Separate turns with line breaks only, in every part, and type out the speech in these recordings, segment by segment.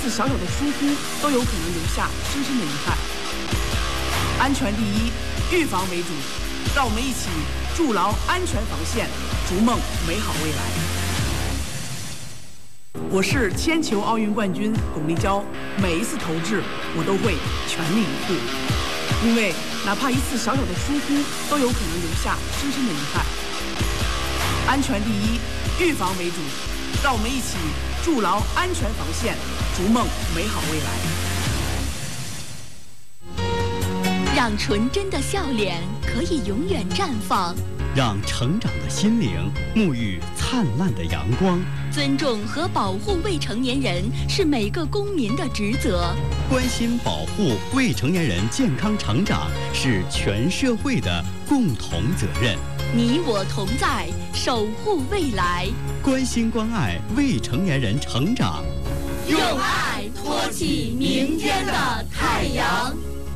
次小小的疏忽都有可能留下深深的遗憾。安全第一，预防为主，让我们一起筑牢安全防线，逐梦美好未来。我是铅球奥运冠军巩立姣，每一次投掷我都会全力以赴，因为哪怕一次小小的疏忽都有可能留下深深的遗憾。安全第一，预防为主，让我们一起筑牢安全防线，逐梦美好未来。
让纯真的笑脸可以永远绽放，
让成长的心灵沐浴灿烂的阳光。
尊重和保护未成年人是每个公民的职责，
关心保护未成年人健康成长是全社会的共同责任。
你我同在，守护未来，
关心关爱未成年人成长，
用爱托起明天的太阳。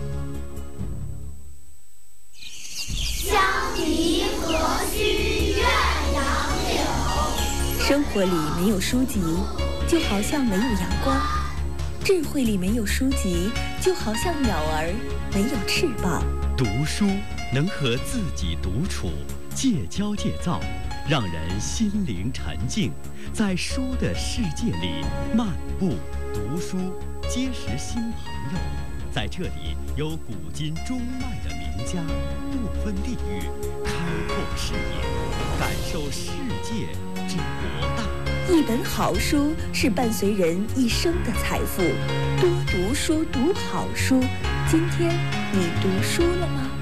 香梨何须怨杨柳。
生活里没有书籍，就好像没有阳光；智慧里没有书籍，就好像鸟儿没有翅膀。
读书能和自己独处，戒骄戒躁，让人心灵沉静，在书的世界里漫步。读书结识新朋友，在这里有古今中外的名家，不分地域，开拓视野，感受世界之博大。
一本好书是伴随人一生的财富，多读书，读好书。今天你读书了吗？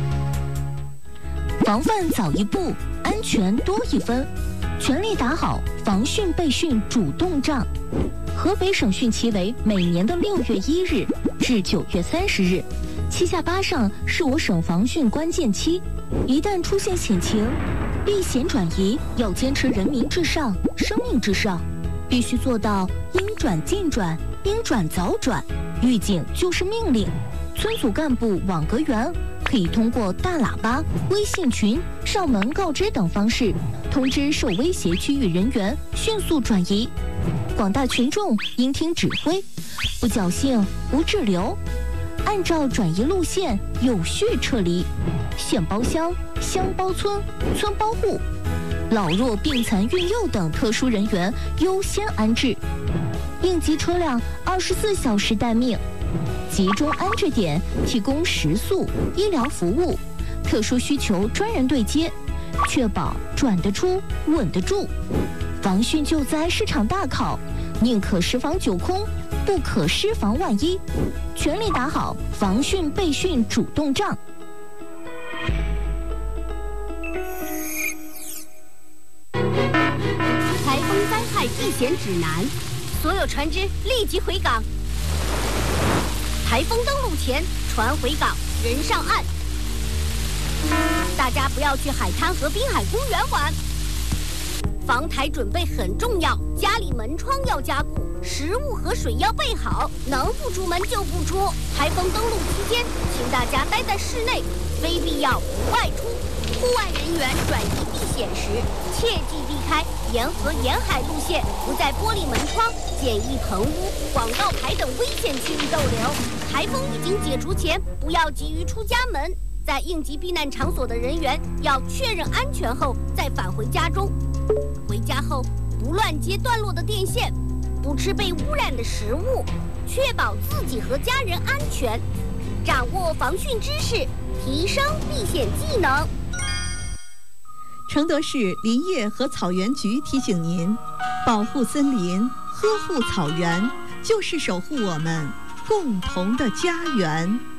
防范早一步，安全多一分，全力打好防汛备汛主动仗。河北省汛期为每年的6月1日至9月30日，7下8上是我省防汛关键期。一旦出现险情，避险转移要坚持人民至上、生命至上，必须做到应转尽转、应转早转。预警就是命令，村组干部、网格员可以通过大喇叭、微信群、上门告知等方式，通知受威胁区域人员迅速转移。广大群众应听指挥，不侥幸不滞留，按照转移路线有序撤离。县包乡、乡包村、村包户，老弱病残孕幼等特殊人员优先安置。应急车辆24小时待命，集中安置点提供食宿、医疗服务，特殊需求专人对接，确保转得出、稳得住。防汛救灾是场大考，宁可10防9空，不可失防万一，全力打好防汛备汛主动仗。
台风灾害避险指南，所有船只立即回港。台风登陆前，船回港，人上岸。大家不要去海滩和滨海公园玩。防台准备很重要，家里门窗要加固，食物和水要备好，能不出门就不出。台风登陆期间，请大家待在室内，非必要不外出。户外人员转移避险时，切忌避开沿河沿海路线，不在玻璃门窗、简易棚屋、广告牌等危险区域逗留。台风预警解除前，不要急于出家门。在应急避难场所的人员要确认安全后再返回家中。回家后不乱接断落的电线，不吃被污染的食物，确保自己和家人安全。掌握防汛知识，提升避险技能。
承德市林业和草原局提醒您，保护森林，呵护草原，就是守护我们共同的家园。